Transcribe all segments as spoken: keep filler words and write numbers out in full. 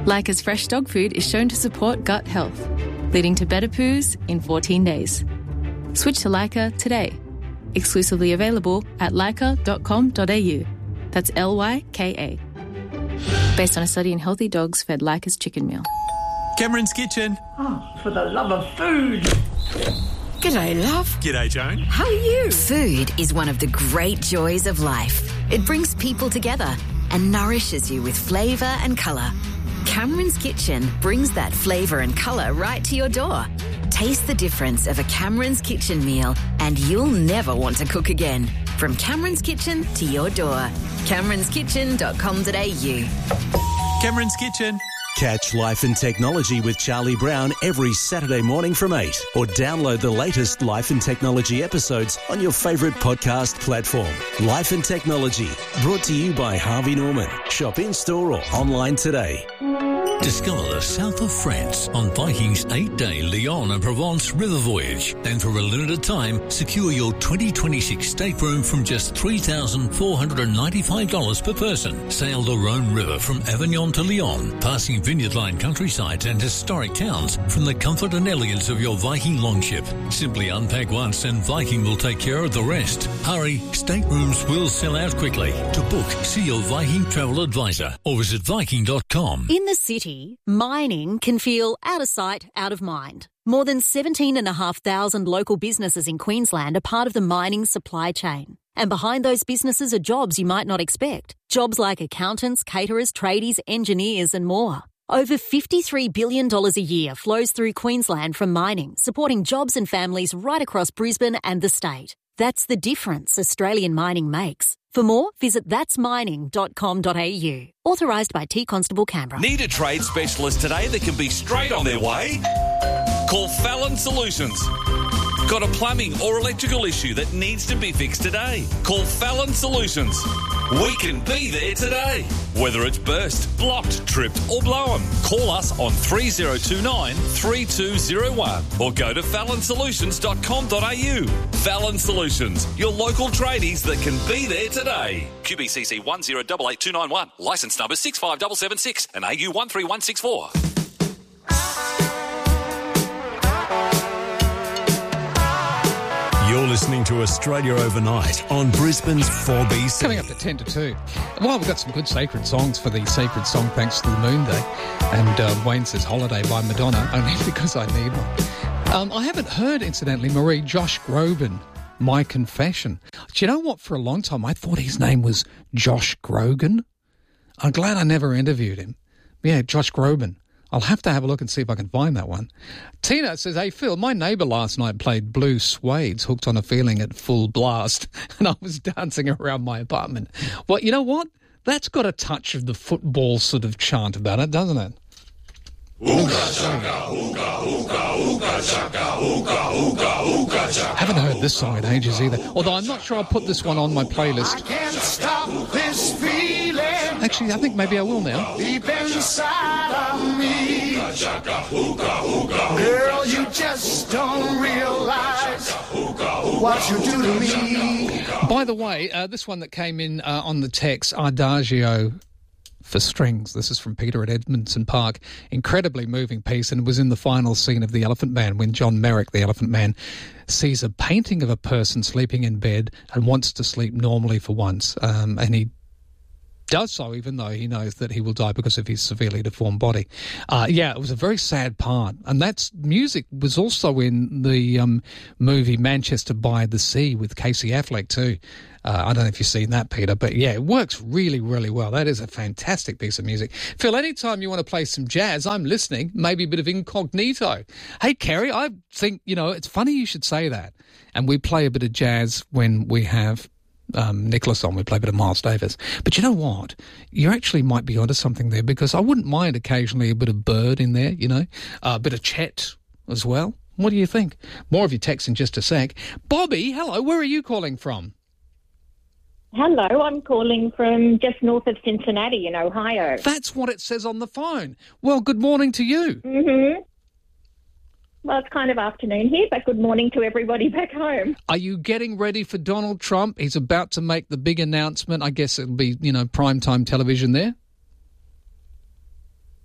Leica's fresh dog food is shown to support gut health, leading to better poos in fourteen days. Switch to Leica today. Exclusively available at leica dot com dot a u. That's L Y K A. Based on a study in healthy dogs fed Leica's chicken meal. Cameron's Kitchen. Oh, for the love of food. G'day, love. G'day, Joan. How are you? Food is one of the great joys of life. It brings people together and nourishes you with flavour and colour. Cameron's Kitchen brings that flavour and colour right to your door. Taste the difference of a Cameron's Kitchen meal and you'll never want to cook again. From Cameron's Kitchen to your door. camerons kitchen dot com dot a u. Cameron's Kitchen. Catch Life and Technology with Charlie Brown every Saturday morning from eight, or download the latest Life and Technology episodes on your favourite podcast platform. Life and Technology, brought to you by Harvey Norman. Shop in-store or online today. Discover the south of France on Viking's eight-day Lyon and Provence river voyage. And for a limited time, secure your twenty twenty-six stateroom from just three thousand four hundred ninety-five dollars per person. Sail the Rhone River from Avignon to Lyon, passing vineyard-lined countrysides and historic towns from the comfort and elegance of your Viking longship. Simply unpack once and Viking will take care of the rest. Hurry, staterooms will sell out quickly. To book, see your Viking travel advisor or visit viking dot com. In the city, mining can feel out of sight, out of mind. More than seventeen thousand five hundred local businesses in Queensland are part of the mining supply chain. And behind those businesses are jobs you might not expect. Jobs like accountants, caterers, tradies, engineers and more. Over fifty-three billion dollars a year flows through Queensland from mining, supporting jobs and families right across Brisbane and the state. That's the difference Australian mining makes. For more, visit that's mining dot com dot a u. Authorised by T Constable Canberra. Need a trade specialist today that can be straight on their way? Call Fallon Solutions. Got a plumbing or electrical issue that needs to be fixed today? Call Fallon Solutions. We can be there today. Whether it's burst, blocked, tripped or blown, call us on three oh two nine, three two oh one or go to fallon solutions dot com dot a u. Fallon Solutions, your local tradies that can be there today. Q B C C one zero eight eight two nine one, licence number six five seven seven six and A U one three one six four. You're listening to Australia Overnight on Brisbane's four B C. Coming up at ten to two. Well, we've got some good sacred songs for the sacred song Thanks to the Moon Day. And uh, Wayne says Holiday by Madonna, only because I need one. Um, I haven't heard, incidentally, Marie, Josh Groban, My Confession. Do you know what? For a long time, I thought his name was Josh Grogan. I'm glad I never interviewed him. Yeah, Josh Groban. I'll have to have a look and see if I can find that one. Tina says, hey, Phil, my neighbour last night played Blue Suede's Hooked on a Feeling at full blast, and I was dancing around my apartment. Well, you know what? That's got a touch of the football sort of chant about it, doesn't it? Ooga chaka, ooga, ooga, ooga chaka, ooga, ooga, ooga chaka. Haven't heard this song in ages either, although I'm not sure I'll put this one on my playlist. I can't stop this feeling. Actually, I think maybe I will now. Deep inside of me. Girl, you just don't realize what you do to me. By the way, uh, this one that came in uh, on the text, Adagio for Strings. This is from Peter at Edmondson Park. Incredibly moving piece, and was in the final scene of The Elephant Man when John Merrick, the Elephant Man, sees a painting of a person sleeping in bed and wants to sleep normally for once. Um, and he does so even though he knows that he will die because of his severely deformed body. Uh, yeah, it was a very sad part. And that's music was also in the um, movie Manchester by the Sea with Casey Affleck too. Uh, I don't know if you've seen that, Peter, but yeah, it works really, really well. That is a fantastic piece of music. Phil, anytime you want to play some jazz, I'm listening, maybe a bit of Incognito. Hey, Kerry, I think, you know, it's funny you should say that. And we play a bit of jazz when we have Um, Nicholas on, we play a bit of Miles Davis. But you know what? You actually might be onto something there, because I wouldn't mind occasionally a bit of Bird in there, you know, uh, a bit of Chet as well. What do you think? More of your texts in just a sec. Bobby, hello, where are you calling from? Hello, I'm calling from just north of Cincinnati in Ohio. That's what it says on the phone. Well, good morning to you. Mm-hmm. Well, it's kind of afternoon here, but good morning to everybody back home. Are you getting ready for Donald Trump? He's about to make the big announcement. I guess it'll be, you know, primetime television there.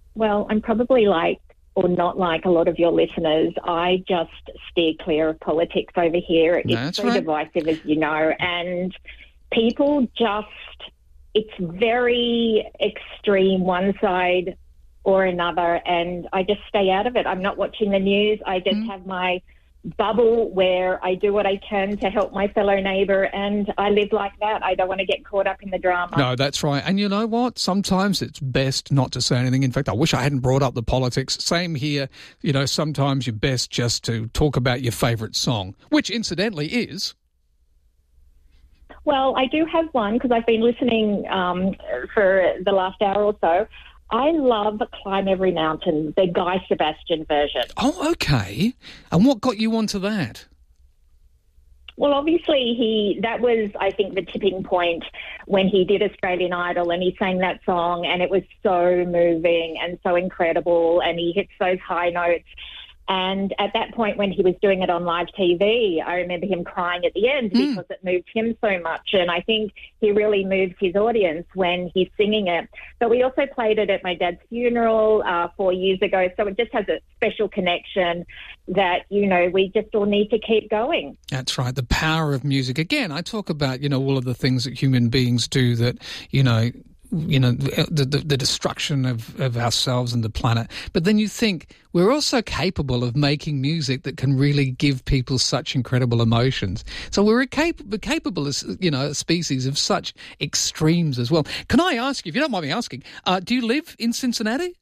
Well, I'm probably like, or not like a lot of your listeners. I just steer clear of politics over here. No, it's that's so right. divisive, as you know, and people just, it's very extreme, one side or another, and I just stay out of it. I'm not watching the news. I just mm. have my bubble where I do what I can to help my fellow neighbour, and I live like that. I don't want to get caught up in the drama. No, that's right. And you know what? Sometimes it's best not to say anything. In fact, I wish I hadn't brought up the politics. Same here. You know, sometimes you're best just to talk about your favourite song, which incidentally is... Well, I do have one because I've been listening um, for the last hour or so. I love Climb Every Mountain, the Guy Sebastian version. Oh, okay. And what got you onto that? Well, obviously, he that was, I think, the tipping point when he did Australian Idol and he sang that song, and it was so moving and so incredible, and he hits those high notes. And at that point, when he was doing it on live T V, I remember him crying at the end mm. because it moved him so much. And I think he really moves his audience when he's singing it. But we also played it at my dad's funeral uh, four years ago. So it just has a special connection that, you know, we just all need to keep going. That's right. The power of music. Again, I talk about, you know, all of the things that human beings do that, you know, you know, the, the, the destruction of, of ourselves and the planet. But then you think we're also capable of making music that can really give people such incredible emotions. So we're capable, capable as, you know, a species of such extremes as well. Can I ask you, if you don't mind me asking, uh, do you live in Cincinnati?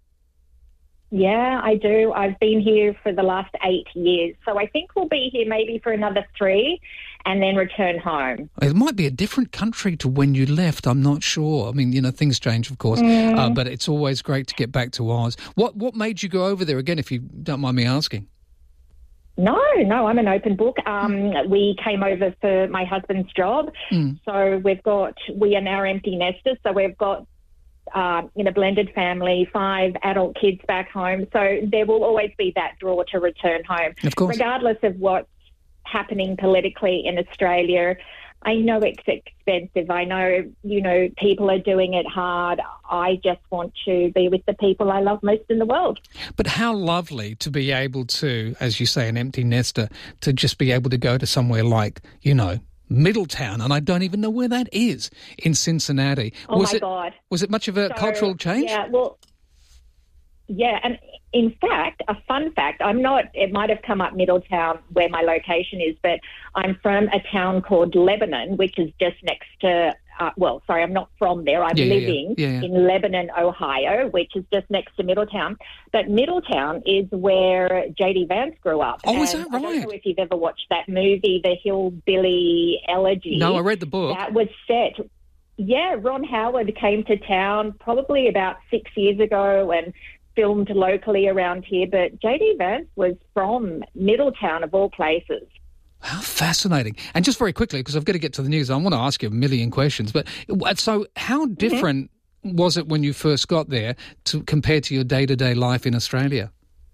Yeah, I do. I've been here for the last eight years. So I think we'll be here maybe for another three and then return home. It might be a different country to when you left. I'm not sure. I mean, you know, things change, of course, mm. uh, but it's always great to get back to Oz. What what made you go over there again, if you don't mind me asking? No, no, I'm an open book. Um, we came over for my husband's job. Mm. So we've got, we are now empty nesters. So we've got, uh, in a blended family, five adult kids back home. So there will always be that draw to return home. Of course. Regardless of what's happening politically in Australia. I know it's expensive. I know, you know, people are doing it hard. I just want to be with the people I love most in the world. But how lovely to be able to, as you say, an empty nester, to just be able to go to somewhere like, you know, Middletown, and I don't even know where that is, in Cincinnati. Oh, was my it, God. Was it much of a so, cultural change? Yeah, well, yeah, and in fact, a fun fact, I'm not, it might have come up Middletown where my location is, but I'm from a town called Lebanon, which is just next to, uh, well, sorry, I'm not from there. I'm yeah, living yeah, yeah, yeah. in Lebanon, Ohio, which is just next to Middletown. But Middletown is where J D Vance grew up. Oh, and is that right? I don't know if you've ever watched that movie, The Hillbilly Elegy. No, I read the book. That was set... Yeah, Ron Howard came to town probably about six years ago and filmed locally around here, but J D Vance was from Middletown, of all places. How fascinating. And just very quickly, because I've got to get to the news, I want to ask you a million questions, but so how different mm-hmm. was it when you first got there to compared to your day-to-day life in Australia?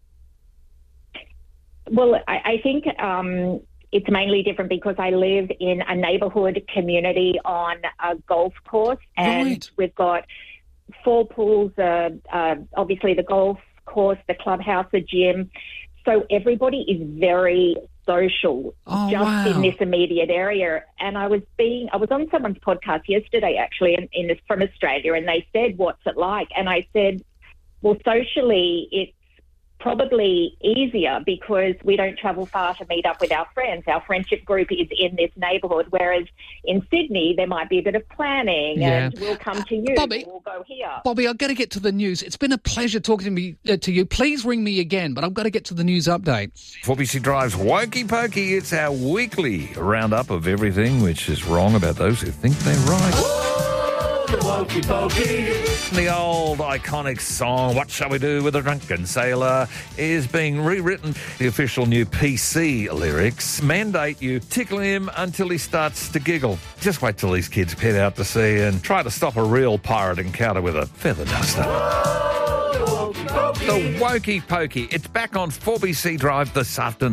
Well, I, I think um, it's mainly different because I live in a neighbourhood community on a golf course, and right. we've got four pools, uh, uh, obviously the golf course, the clubhouse, the gym. So everybody is very social oh, just wow. in this immediate area. And I was being, I was on someone's podcast yesterday, actually, in, in from Australia, and they said, "What's it like?" And I said, well, socially, it's probably easier because we don't travel far to meet up with our friends. Our friendship group is in this neighbourhood, whereas in Sydney there might be a bit of planning yeah. and we'll come to you, Bobby, we'll go here. Bobby, I've got to get to the news. It's been a pleasure talking to me uh, to you. Please ring me again, but I've got to get to the news update. four B C Drive's Wokey Pokey. It's our weekly roundup of everything which is wrong about those who think they're right. The Wokey Pokey. The old iconic song, What Shall We Do with a Drunken Sailor, is being rewritten. The official new P C lyrics mandate you tickle him until he starts to giggle. Just wait till these kids head out to sea and try to stop a real pirate encounter with a feather duster. The Wokey Pokey. The Wokey Pokey. It's back on four B C Drive this afternoon.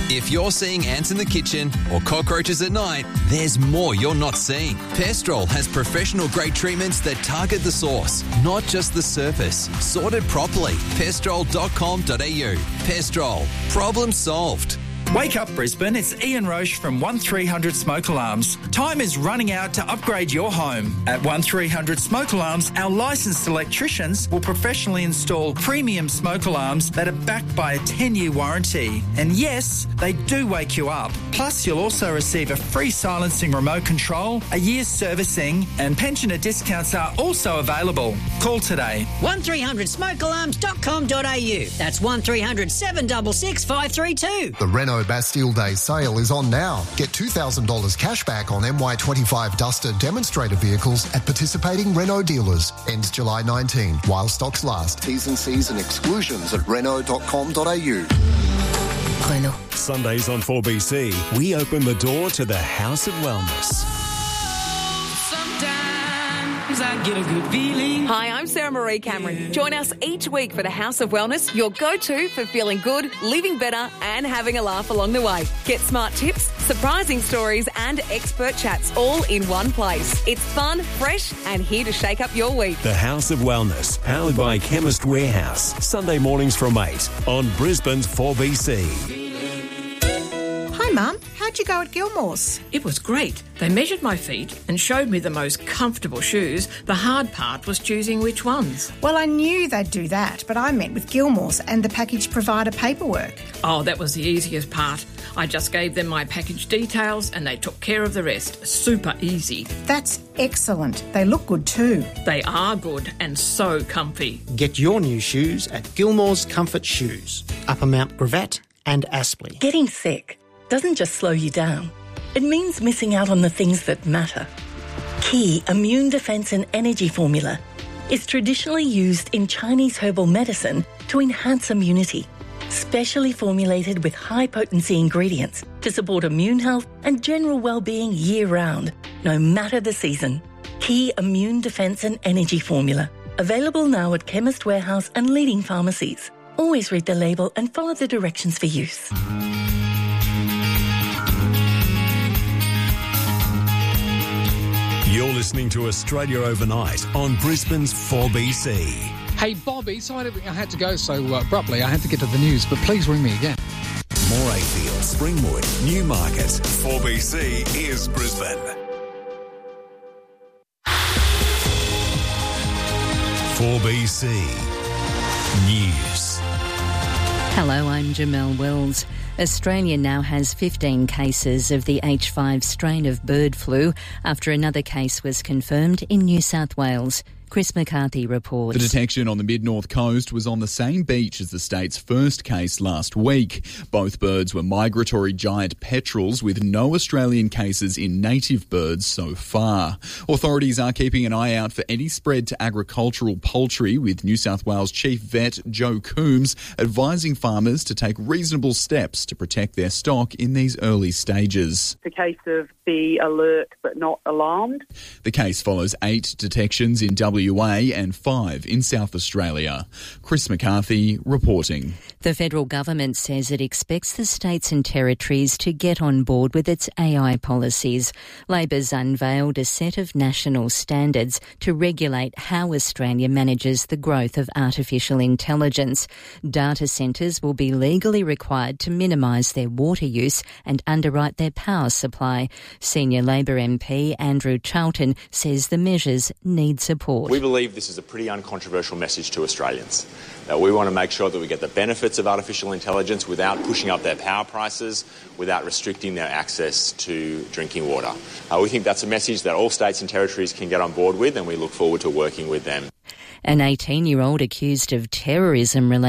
If you're seeing ants in the kitchen or cockroaches at night, there's more you're not seeing. Pestrol has professional-grade treatments that target the source, not just the surface. Sorted properly. pestrol dot com dot a u. Pestrol. Problem solved. Wake up, Brisbane. It's Ian Roche from one three hundred Smoke Alarms. Time is running out to upgrade your home. At one three hundred Smoke Alarms, our licensed electricians will professionally install premium smoke alarms that are backed by a ten-year warranty. And yes, they do wake you up. Plus, you'll also receive a free silencing remote control, a year's servicing, and pensioner discounts are also available. Call today. one three hundred smoke alarms dot com dot a u. That's one three hundred seven six six five three two. The Renault Bastille Day sale is on now. Get two thousand dollars cash back on M Y twenty-five Duster demonstrator vehicles at participating Renault dealers. Ends July nineteenth while stocks last. T's and C's and exclusions at renault dot com dot a u. Renault. Sundays on four B C, we open the door to the House of Wellness. I get a good feeling. Hi, I'm Sarah Marie Cameron. Join us each week for the House of Wellness, your go-to for feeling good, living better and having a laugh along the way. Get smart tips, surprising stories and expert chats all in one place. It's fun, fresh and here to shake up your week. The House of Wellness, powered by Chemist Warehouse. Sunday mornings from eight on Brisbane's four B C. Hi, Mum. How'd you go at Gilmore's? It was great. They measured my feet and showed me the most comfortable shoes. The hard part was choosing which ones. Well, I knew they'd do that, but I met with Gilmore's and the package provider paperwork. Oh, that was the easiest part. I just gave them my package details and they took care of the rest. Super easy. That's excellent. They look good too. They are good and so comfy. Get your new shoes at Gilmore's Comfort Shoes, Upper Mount Gravatt and Aspley. Getting sick doesn't just slow you down. It means missing out on the things that matter. Key Immune Defense and Energy Formula is traditionally used in Chinese herbal medicine to enhance immunity, specially formulated with high-potency ingredients to support immune health and general well-being year-round, no matter the season. Key Immune Defense and Energy Formula. Available now at Chemist Warehouse and leading pharmacies. Always read the label and follow the directions for use. You're listening to Australia Overnight on Brisbane's four B C. Hey, Bobby, sorry I had to go so uh, abruptly. I had to get to the news, but please ring me again. Morayfield, Springwood, Newmarket. four B C is Brisbane. four B C News. Hello, I'm Jamelle Wells. Australia now has fifteen cases of the H five strain of bird flu after another case was confirmed in New South Wales. Chris McCarthy reports. The detection on the mid-north coast was on the same beach as the state's first case last week. Both birds were migratory giant petrels with no Australian cases in native birds so far. Authorities are keeping an eye out for any spread to agricultural poultry, with New South Wales Chief Vet Joe Coombs advising farmers to take reasonable steps to protect their stock in these early stages. It's a case of be alert but not alarmed. The case follows eight detections in W A and five in South Australia. Chris McCarthy reporting. The federal government says it expects the states and territories to get on board with its A I policies. Labor's unveiled a set of national standards to regulate how Australia manages the growth of artificial intelligence. Data centres will be legally required to minimise their water use and underwrite their power supply. Senior Labor M P Andrew Charlton says the measures need support. We believe this is a pretty uncontroversial message to Australians. That we want to make sure that we get the benefits of artificial intelligence without pushing up their power prices, without restricting their access to drinking water. Uh, we think that's a message that all states and territories can get on board with, and we look forward to working with them. An eighteen-year-old accused of terrorism related